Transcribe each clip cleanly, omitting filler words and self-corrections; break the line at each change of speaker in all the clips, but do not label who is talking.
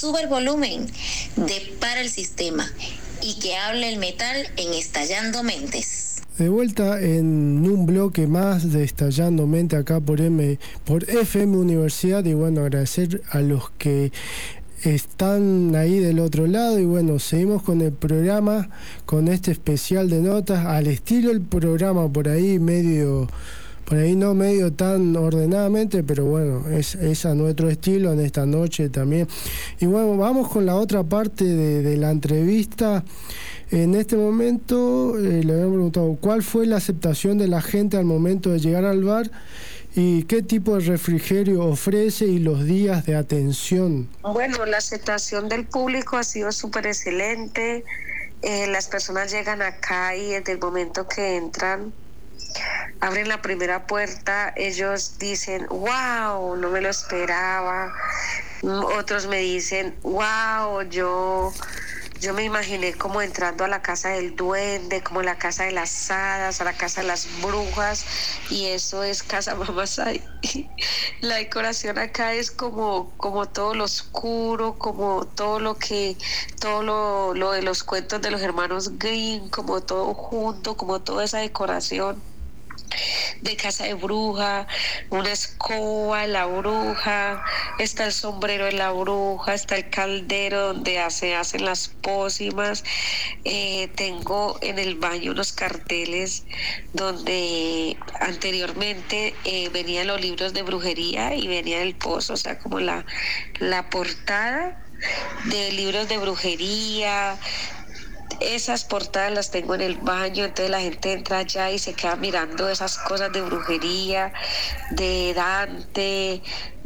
sube el volumen de Para el Sistema y que hable el metal en Estallando Mentes.
De vuelta en un bloque más de Estallando Mente acá por FM Universidad, y bueno, agradecer a los que están ahí del otro lado. Y bueno, seguimos con el programa, con este especial de notas al estilo del programa, por ahí no medio tan ordenadamente, pero bueno, es a nuestro estilo en esta noche también. Y bueno, vamos con la otra parte de la entrevista. En este momento le habíamos preguntado cuál fue la aceptación de la gente al momento de llegar al bar y qué tipo de refrigerio ofrece y los días de atención.
Bueno, la aceptación del público ha sido súper excelente. Las personas llegan acá y desde el momento que entran, abren la primera puerta, ellos dicen, wow, no me lo esperaba. Otros me dicen, wow, yo me imaginé como entrando a la casa del duende, como la casa de las hadas, a la casa de las brujas, y eso es Casa Mamasay. La decoración acá es como todo lo oscuro, como todo lo de los cuentos de los hermanos Grimm, como todo junto, como toda esa decoración de casa de bruja, una escoba de la bruja, está el sombrero de la bruja, está el caldero donde hacen las pócimas. Tengo en el baño unos carteles donde anteriormente venían los libros de brujería y venía el pozo, o sea, como la portada de libros de brujería. Esas portadas las tengo en el baño, entonces la gente entra allá y se queda mirando esas cosas de brujería, de Dante,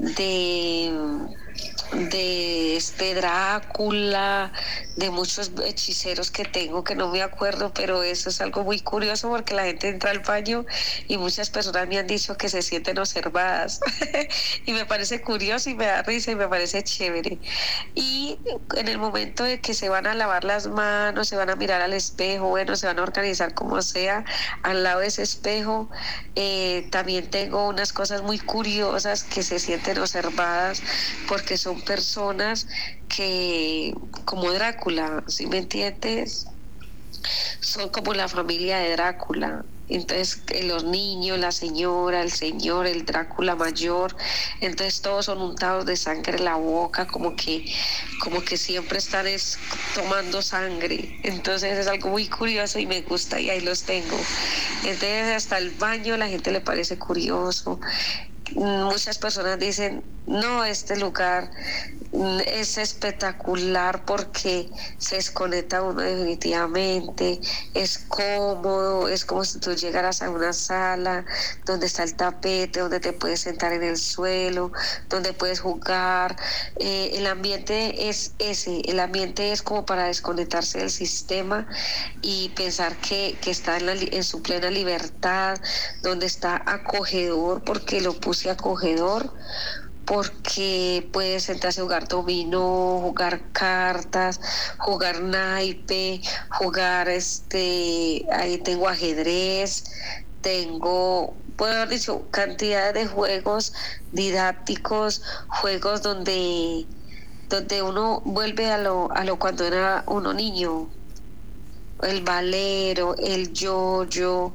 de Drácula, de muchos hechiceros que tengo que no me acuerdo, pero eso es algo muy curioso porque la gente entra al baño y muchas personas me han dicho que se sienten observadas y me parece curioso y me da risa y me parece chévere. Y en el momento de que se van a lavar las manos, se van a mirar al espejo, bueno, se van a organizar como sea al lado de ese espejo, también tengo unas cosas muy curiosas que se sienten observadas porque son personas que, como Drácula, ¿sí me entiendes? Son como la familia de Drácula. Entonces los niños, la señora, el señor, el Drácula mayor, entonces todos son untados de sangre en la boca, como que siempre están tomando sangre. Entonces es algo muy curioso y me gusta y ahí los tengo. Entonces hasta el baño a la gente le parece curioso. Muchas personas dicen, no, este lugar es espectacular porque se desconecta uno definitivamente, es cómodo, es como si tú llegaras a una sala donde está el tapete, donde te puedes sentar en el suelo, donde puedes jugar. El ambiente es ese, el ambiente es como para desconectarse del sistema y pensar que está en su plena libertad, donde está acogedor, porque lo puse acogedor, porque puedes sentarse a jugar dominó, jugar cartas, jugar naipe, jugar ahí tengo ajedrez, puedo haber dicho, cantidad de juegos didácticos, juegos donde uno vuelve a lo cuando era uno niño, el valero, el yoyo,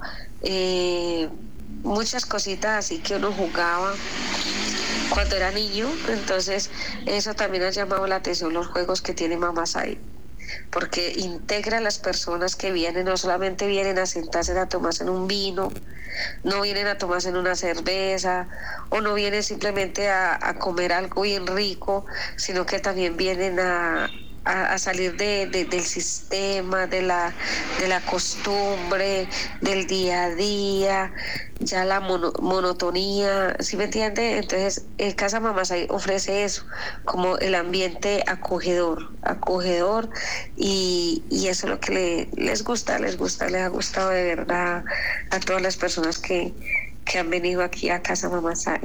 muchas cositas así que uno jugaba cuando era niño. Entonces eso también ha llamado la atención, los juegos que tiene Mamasay, porque integra a las personas que vienen, no solamente vienen a sentarse a tomarse un vino, no vienen a tomarse una cerveza o no vienen simplemente a comer algo bien rico, sino que también vienen a salir del sistema, de la costumbre, del día a día, ya la monotonía, ¿sí me entiende? Entonces, Casa Mamasay ofrece eso, como el ambiente acogedor, y eso es lo que les ha gustado de verdad a todas las personas que han venido aquí a Casa Mamasay.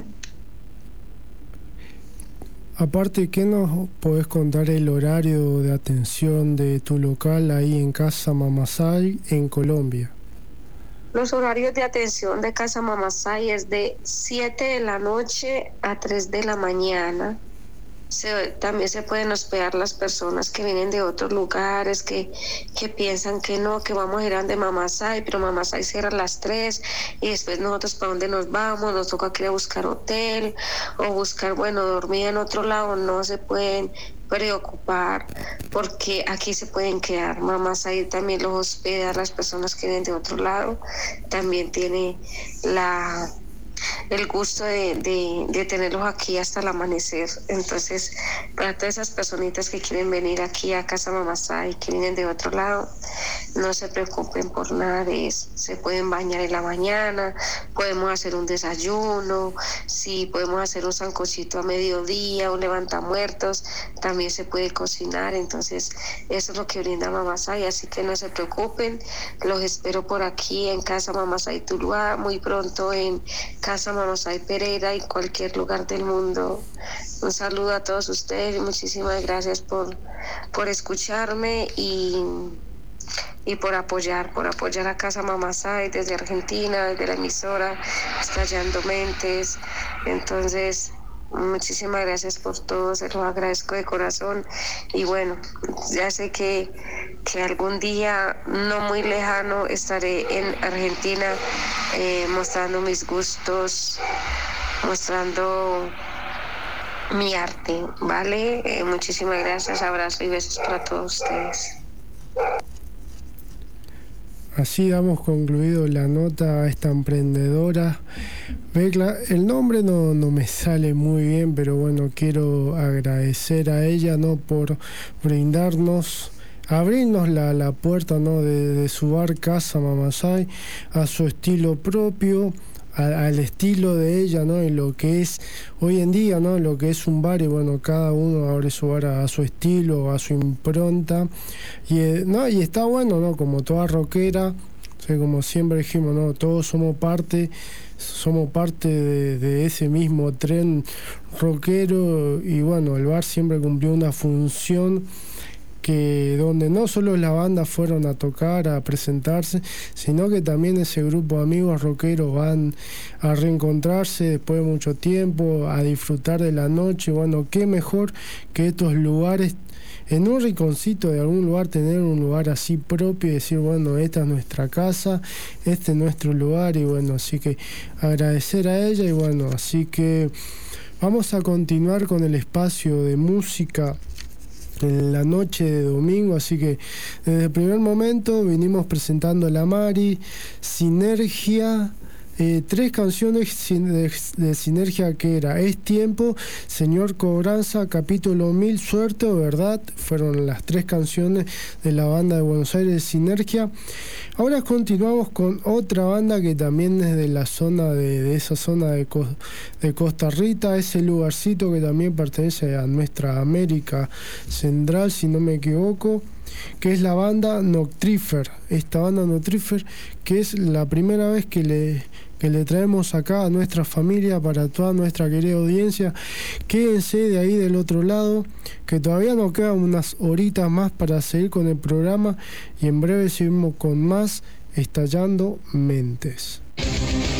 Aparte, ¿qué nos podés contar el horario de atención de tu local ahí en Casa Mamasay en Colombia?
Los horarios de atención de Casa Mamasay es de 7 de la noche a 3 de la mañana. También se pueden hospedar las personas que vienen de otros lugares, que piensan que no, que vamos a ir a donde Mamá Sai, pero Mamá Sai cierra a las 3 y después nosotros para dónde nos vamos, nos toca que ir a buscar hotel o buscar, bueno, dormir en otro lado. No se pueden preocupar porque aquí se pueden quedar. Mamá Sai también los hospeda a las personas que vienen de otro lado, también tiene el gusto de tenerlos aquí hasta el amanecer. Entonces, para todas esas personitas que quieren venir aquí a Casa Mamá Sai, que vienen de otro lado, no se preocupen por nada de eso. Se pueden bañar en la mañana, podemos hacer un desayuno, sí, podemos hacer un sancochito a mediodía, un levantamuertos, también se puede cocinar. Entonces, eso es lo que brinda Mamá Sai, así que no se preocupen. Los espero por aquí en Casa Mamá Sai Tuluá, muy pronto en Casa Mamá Sai Pereira, en cualquier lugar del mundo. Un saludo a todos ustedes y muchísimas gracias por escucharme y por apoyar a Casa Mamá Sai desde Argentina, desde la emisora Estallando Mentes. Entonces, muchísimas gracias por todo, se los agradezco de corazón. Y bueno, ya sé que algún día no muy lejano estaré en Argentina mostrando mis gustos, mostrando mi arte, ¿vale? Muchísimas gracias, abrazo y besos para todos ustedes.
Así damos concluido la nota a esta emprendedora. El nombre no me sale muy bien, pero bueno, quiero agradecer a ella, ¿no?, por brindarnos, abrirnos la puerta, ¿no?, de su bar Casa Mamá Sai a su estilo propio, al estilo de ella, ¿no?, en lo que es hoy en día, ¿no?, lo que es un bar. Y bueno, cada uno abre su bar a su estilo, a su impronta, y está bueno, ¿no?, como toda rockera, o sea, como siempre dijimos, ¿no?, todos somos parte de ese mismo tren rockero. Y bueno, el bar siempre cumplió una función donde no solo las bandas fueron a tocar, a presentarse, sino que también ese grupo de amigos rockeros van a reencontrarse después de mucho tiempo, a disfrutar de la noche. Bueno, qué mejor que estos lugares, en un rinconcito de algún lugar, tener un lugar así propio y decir, bueno, esta es nuestra casa, este es nuestro lugar. Y bueno, así que agradecer a ella. Y bueno, así que vamos a continuar con el espacio de música en la noche de domingo. Así que desde el primer momento vinimos presentando a la Mari, Sinergia, 3 canciones de Sinergia, que era Es Tiempo, Señor Cobranza, Capítulo 1000, Suerte o Verdad. Fueron las 3 canciones de la banda de Buenos Aires, Sinergia. Ahora continuamos con otra banda que también es de la zona de esa zona de Costa Rica, ese lugarcito que también pertenece a nuestra América Central, si no me equivoco, que es la banda Noctrifer. Esta banda Noctrifer, que es la primera vez que le traemos acá a nuestra familia, para toda nuestra querida audiencia. Quédense de ahí del otro lado, que todavía nos quedan unas horitas más para seguir con el programa, y en breve seguimos con más Estallando Mentes.